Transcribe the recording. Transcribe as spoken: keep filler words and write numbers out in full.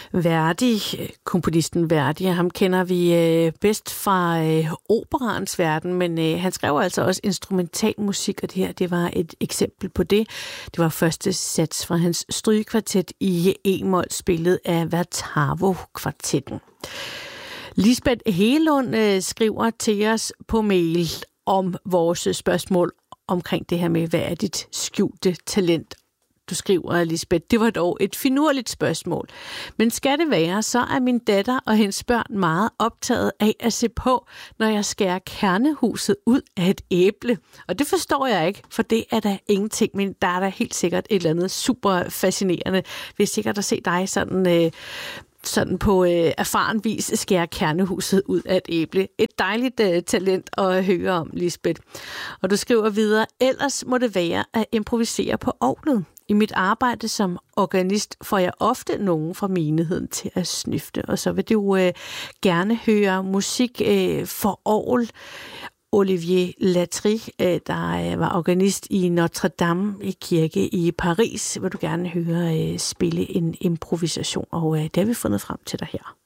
Verdi, komponisten Verdi, ham kender vi øh, bedst fra øh, operaens verden, men øh, han skrev altså også instrumentalmusik, og det her, det var et eksempel på det. Det var første sats fra hans strygekvartet i e-mol, spillet af Vatavo-kvartetten. Lisbeth Hegelund øh, skriver til os på mail om vores spørgsmål omkring det her med, hvad er dit skjulte talent? Du skriver, Lisbeth, det var dog et finurligt spørgsmål. Men skal det være, så er min datter og hendes børn meget optaget af at se på, når jeg skærer kernehuset ud af et æble. Og det forstår jeg ikke, for det er der ingenting. Men der er der helt sikkert et eller andet super fascinerende. Vi er sikkert at se dig sådan... Øh, sådan på øh, erfaren vis skære kernehuset ud af et æble. Et dejligt øh, talent at høre om, Lisbeth. Og du skriver videre, ellers må det være at improvisere på orglet. I mit arbejde som organist får jeg ofte nogen fra menigheden til at snifte, og så vil du øh, gerne høre musik øh, for orgel. Olivier Latry, der var organist i Notre Dame i kirke i Paris, vil du gerne høre spille en improvisation, og det har vi fundet frem til dig her.